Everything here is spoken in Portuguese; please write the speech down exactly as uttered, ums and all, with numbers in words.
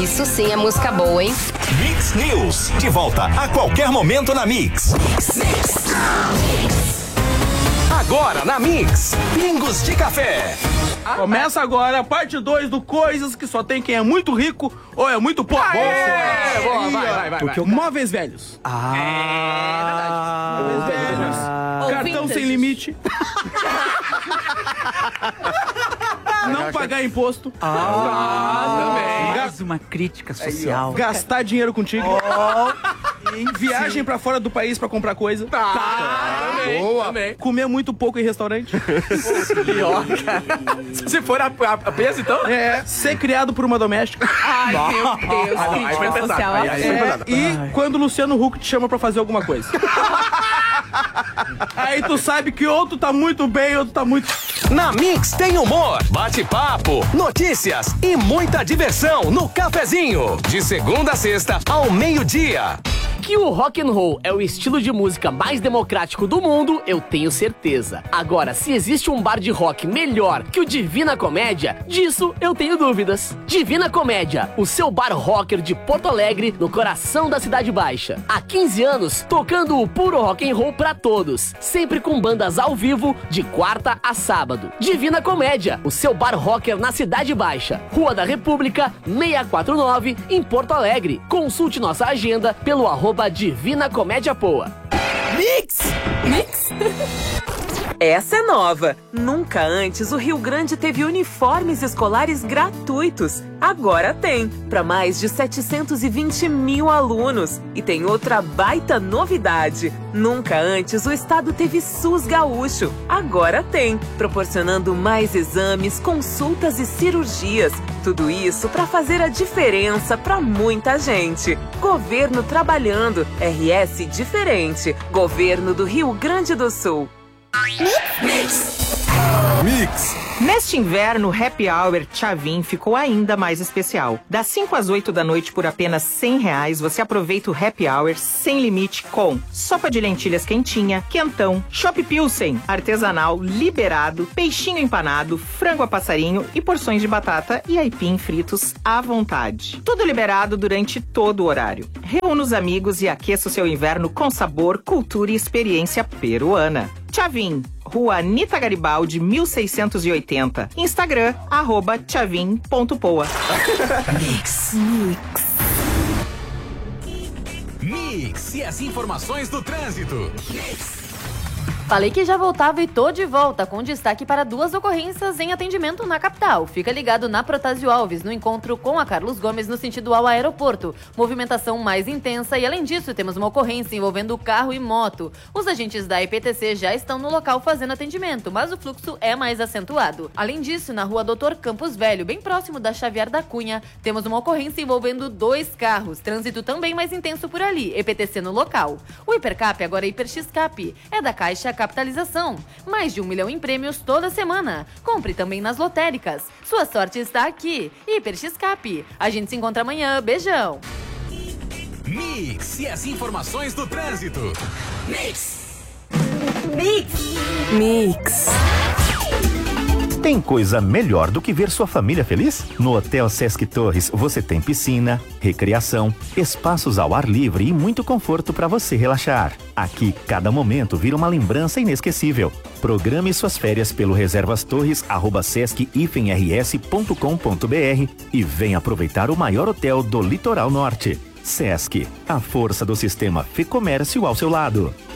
Isso sim é música boa, hein? Mix News, de volta a qualquer momento na Mix. Mix, Mix. Agora na Mix, Pingos de Café. Começa agora a parte dois do Coisas que só tem quem é muito rico ou é muito pobre. É, boa, vai, vai, vai. Porque móveis velhos. Ah, é verdade. Móveis velhos. Ou Cartão vintage. sem limite. Não pagar imposto. Ah, também. Mais uma crítica social. Gastar dinheiro contigo. Viagem pra fora do país pra comprar coisa. Tá, também, Boa. também. Comer muito pouco em restaurante. Pior, cara. Se você for a, a, a peso, então... É, ser criado por uma doméstica. Ai, meu Deus, Aí foi crítica pesado, social. aí- aí foi É, pesado. e quando o Luciano Huck te chama pra fazer alguma coisa. Aí tu sabe que ou tu tá muito bem ou tu tá muito... Na Mix tem humor, bate-papo, notícias e muita diversão no cafezinho. De segunda a sexta ao meio-dia. Que o rock and roll é o estilo de música mais democrático do mundo, eu tenho certeza. Agora, se existe um bar de rock melhor que o Divina Comédia, disso eu tenho dúvidas. Divina Comédia, o seu bar rocker de Porto Alegre, no coração da Cidade Baixa. Há quinze anos, tocando o puro rock and roll pra todos, sempre com bandas ao vivo, de quarta a sábado. Divina Comédia, o seu bar rocker na Cidade Baixa, Rua da República, seiscentos e quarenta e nove, em Porto Alegre. Consulte nossa agenda pelo arroba Divina Comédia Poa. Mix! Mix! Essa é nova. Nunca antes o Rio Grande teve uniformes escolares gratuitos. Agora tem, para mais de setecentos e vinte mil alunos. E tem outra baita novidade. Nunca antes o estado teve SUS gaúcho. Agora tem, proporcionando mais exames, consultas e cirurgias. Tudo isso para fazer a diferença para muita gente. Governo trabalhando, R S diferente. Governo do Rio Grande do Sul. Mix. Neste inverno, o Happy Hour Tchavin ficou ainda mais especial. Das cinco às oito da noite, por apenas cem reais, você aproveita o Happy Hour sem limite com sopa de lentilhas quentinha, quentão, chopp pilsen, artesanal, liberado, peixinho empanado, frango a passarinho e porções de batata e aipim fritos à vontade. Tudo liberado durante todo o horário. Reúna os amigos e aqueça o seu inverno com sabor, cultura e experiência peruana. Tchavin, Rua Anita Garibaldi, mil seiscentos e oitenta. Instagram, arroba tchavin ponto poa. Mix. Mix e as informações do trânsito. Falei que já voltava e tô de volta, com destaque para duas ocorrências em atendimento na capital. Fica ligado na Protásio Alves, no encontro com a Carlos Gomes, no sentido ao aeroporto. Movimentação mais intensa e, além disso, temos uma ocorrência envolvendo carro e moto. Os agentes da I P T C já estão no local fazendo atendimento, mas o fluxo é mais acentuado. Além disso, na rua doutor Campos Velho, bem próximo da Xavier da Cunha, temos uma ocorrência envolvendo dois carros. Trânsito também mais intenso por ali, E P T C no local. O Hipercap agora é HiperXCap, é da Caixa Capitalização. Mais de um milhão em prêmios toda semana. Compre também nas lotéricas. Sua sorte está aqui. HiperXCap. A gente se encontra amanhã. Beijão. Mix e as informações do trânsito. Mix. Mix! Mix. Tem coisa melhor do que ver sua família feliz? No Hotel Sesc Torres você tem piscina, recreação, espaços ao ar livre e muito conforto para você relaxar. Aqui, cada momento vira uma lembrança inesquecível. Programe suas férias pelo reservastorres arroba sesc r s ponto com ponto b r e venha aproveitar o maior hotel do Litoral Norte. Sesc, a força do sistema Fê Comércio ao seu lado.